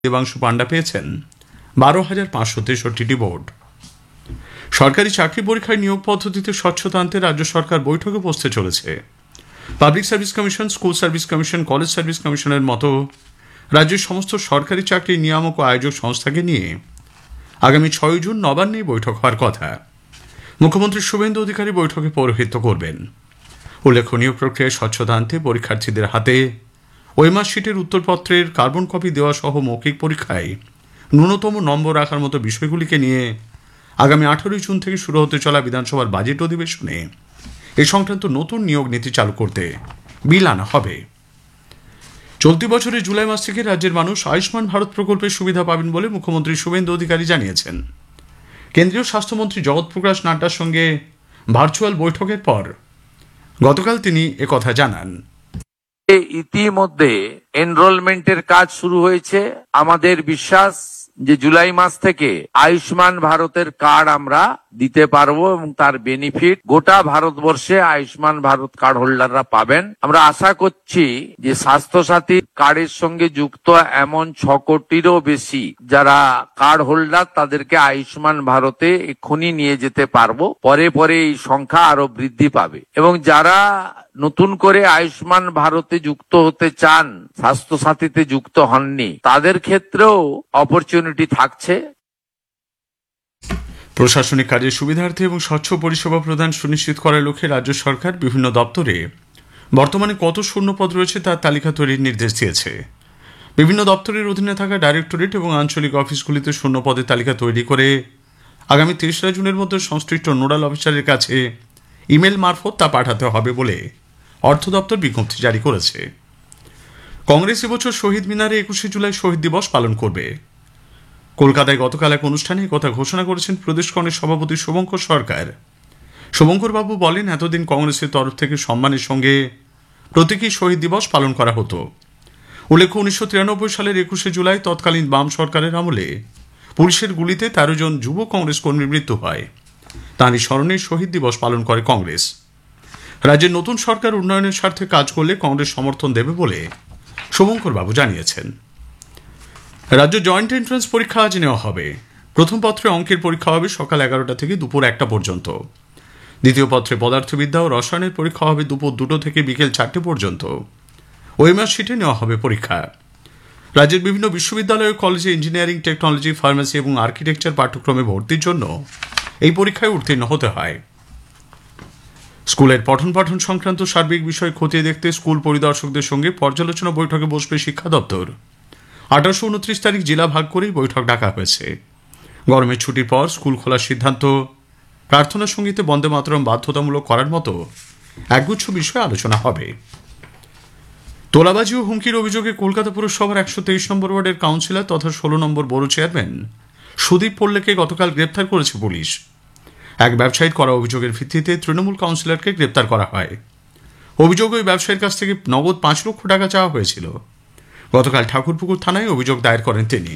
দেবাংশু পান্ডা পেয়েছেন 12,563টি ভোট। সরকারি চাকরি পরীক্ষায় নিয়োগ পদ্ধতিতে স্বচ্ছতা আনতে রাজ্য সরকার বৈঠকে বসতে চলেছে। Public service commission, school service commission, college service কমিশনের মতো রাজ্যের সমস্ত সরকারি চাকরির নিয়ামক ও আয়োজক সংস্থাকে নিয়ে আগামী 6 জুন নবান্নে বৈঠক হওয়ার কথা। মুখ্যমন্ত্রী শুভেন্দু অধিকারী বৈঠকে পৌরোহিত্য করবেন। উল্লেখ্য, নিয়োগ প্রক্রিয়ায় স্বচ্ছতা আনতে পরীক্ষার্থীদের হাতে ওএমআর শিটের উত্তরপত্রের কার্বন কপি দেওয়া সহ মৌখিক পরীক্ষায় ন্যূনতম নম্বর রাখার মতো বিষয়গুলিকে নিয়ে আগামী 18 জুন থেকে শুরু হতে চলা বিধানসভার বাজেট অধিবেশনে এ সংক্রান্ত নতুন নিয়োগ নীতি চালু করতে বিল আনা হবে। চলতি বছরের জুলাই মাস থেকে রাজ্যের মানুষ আয়ুষ্মান ভারত প্রকল্পের সুবিধা পাবেন বলে মুখ্যমন্ত্রী শুভেন্দু অধিকারী জানিয়েছেন। কেন্দ্রীয় স্বাস্থ্যমন্ত্রী জগৎ প্রকাশ নাড্ডার সঙ্গে ভার্চুয়াল বৈঠকের পর গতকাল তিনি একথা জানান। ইতিমধ্যে এনরোলমেন্টের কাজ শুরু হয়েছে। আমাদের বিশ্বাস যে জুলাই মাস থেকে আয়ুষ্মান ভারতের কার্ড আমরা দিতে পারবো এবং তার বেনিফিট গোটা ভারতবর্ষে আয়ুষ্মান ভারত কার্ড হোল্ডাররা পাবেন। আমরা আশা করছি যে স্বাস্থ্যসাথী কার্ডের সঙ্গে যুক্ত এমন 6 কোটিরও বেশি যারা কার্ড হোল্ডার তাদেরকে আয়ুষ্মান ভারতে এক্ষুনি নিয়ে যেতে পারবো। পরে পরে এই সংখ্যা আরো বৃদ্ধি পাবে এবং যারা নতুন করে আয়ুষ্মান ভারতে যুক্ত হতে চান, স্বাস্থ্যসাথীতে যুক্ত হননি, তাদের ক্ষেত্রেও অপরচুনিটি থাকছে। প্রশাসনিক কাজের সুবিধার্থে এবং স্বচ্ছ পরিষেবা প্রদান সুনিশ্চিত করার লক্ষ্যে রাজ্য সরকার বিভিন্ন দপ্তরে বর্তমানে কত শূন্যপদ রয়েছে তার তালিকা তৈরির নির্দেশ দিয়েছে। বিভিন্ন দপ্তরের অধীনে থাকা ডাইরেক্টরেট এবং আঞ্চলিক অফিসগুলিতে শূন্যপদের তালিকা তৈরি করে আগামী 30 জুনের মধ্যে সংশ্লিষ্ট নোডাল অফিসারের কাছে ইমেল মারফত তা পাঠাতে হবে বলে অর্থ দপ্তর বিজ্ঞপ্তি জারি করেছে। কংগ্রেস এবছর শহীদ মিনারে 21শে জুলাই শহীদ দিবস পালন করবে। কলকাতায় গতকাল এক অনুষ্ঠানে কথা ঘোষণা করেছেন প্রদেশ কংগ্রেস সভাপতি শুভঙ্কর সরকার। শুভঙ্কর বাবু বলেন, এতদিন কংগ্রেসের তরফ থেকে সম্মানের সঙ্গে প্রতীকী শহীদ দিবস পালন করা হতো। উল্লেখ্য, 1993 সালের 21শে জুলাই তৎকালীন বাম সরকারের আমলে পুলিশের গুলিতে 13 জন যুব কংগ্রেস কর্মীর মৃত্যু হয়। তাঁরই স্মরণে শহীদ দিবস পালন করে কংগ্রেস। রাজ্যের নতুন সরকার উন্নয়নের স্বার্থে কাজ করলে কংগ্রেস সমর্থন দেবে বলে শুভঙ্কর বাবু জানিয়েছেন। রাজ্য জয়েন্ট এন্ট্রান্স পরীক্ষা আজ নেওয়া হবে। প্রথম পত্রে অঙ্কের পরীক্ষা হবে সকাল 11টা থেকে দুপুর 1টা পর্যন্ত। দ্বিতীয় পত্রে পদার্থবিদ্যা ও রসায়নের পরীক্ষা হবে দুপুর 2টো থেকে বিকেল 4টে পর্যন্ত। ওএমআর শিটে নেওয়া হবে পরীক্ষা। রাজ্যের বিভিন্ন বিশ্ববিদ্যালয় ও কলেজে ইঞ্জিনিয়ারিং, টেকনোলজি, ফার্মেসি এবং আর্কিটেকচার পাঠ্যক্রমে ভর্তির জন্য এই পরীক্ষায় উত্তীর্ণ হতে হয়। স্কুলের পঠন পাঠন সংক্রান্ত সার্বিক বিষয় খতিয়ে দেখতে স্কুল পরিদর্শকদের সঙ্গে পর্যালোচনা বৈঠকে বসবে শিক্ষা দপ্তর। 28 ও 29 তারিখ জেলা ভাগ করেই বৈঠক ডাকা হয়েছে। গরমের ছুটির পর স্কুল খোলার সিদ্ধান্ত, প্রার্থনা সঙ্গীতে বন্দে মাতরম বাধ্যতামূলক করার মতো একগুচ্ছ বিষয়ে আলোচনা হবে। তোলাবাজি ও হুমকির অভিযোগে কলকাতা পুরসভার 123 নম্বর ওয়ার্ডের কাউন্সিলর তথা 16 নম্বর বড় চেয়ারম্যান সুদীপ পল্লেকে গতকাল গ্রেপ্তার করেছে পুলিশ। এক ব্যবসায়ীর করা অভিযোগের ভিত্তিতে তৃণমূল কাউন্সিলরকে গ্রেপ্তার করা হয়। অভিযোগ, ওই ব্যবসায়ীর কাছ থেকে নগদ 5 লক্ষ টাকা চাওয়া হয়েছিল। গতকাল ঠাকুরপুকুর থানায় অভিযোগ দায়ের করেন তিনি।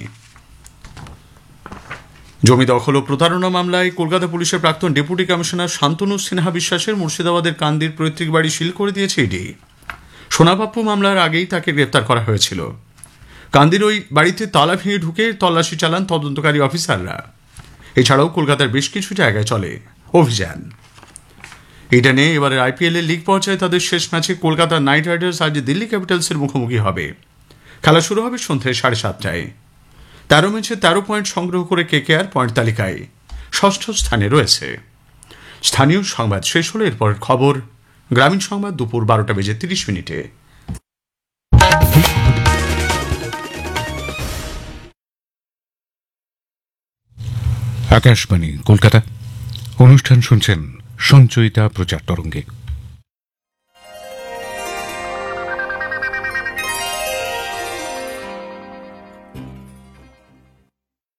জমি দখল ও প্রতারণা মামলায় কলকাতা পুলিশের প্রাক্তন ডেপুটি কমিশনার শান্তনু সিনহা বিশ্বাসের মুর্শিদাবাদের কান্দির পৈতৃক বাড়ি সিল করে দিয়েছে ইডি। সোনাপাপ্পু মামলার আগেই তাকে গ্রেপ্তার করা হয়েছিল। কান্দির ওই বাড়িতে তালা ভেঙে ঢুকে তল্লাশি চালান তদন্তকারী অফিসাররা। এছাড়াও কলকাতার বেশ কিছু জায়গায় চলে অভিযান। ইডেনে এবারের আইপিএল এর লিগ পর্যায়ে তাদের শেষ ম্যাচে কলকাতা নাইট রাইডার্স আজ দিল্লি ক্যাপিটালসের মুখোমুখি হবে। খেলা শুরু হবে সন্ধ্যে 7:30টায়। 13 ম্যাচে 13 পয়েন্ট সংগ্রহ করে কেকেআর পয়েন্ট তালিকায় ষষ্ঠ স্থানে রয়েছে। স্থানীয় সংবাদ শেষ হলে এরপরের খবর। গ্রামীণ সংবাদ দুপুর 12:30 আকাশবাণী কলকাতা। অনুষ্ঠান শুনছেন সঞ্চয়িতা প্রচার তরঙ্গে।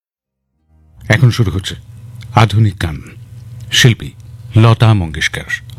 এখন শুরু হচ্ছে আধুনিক গান। শিল্পী লতা মঙ্গেশকর।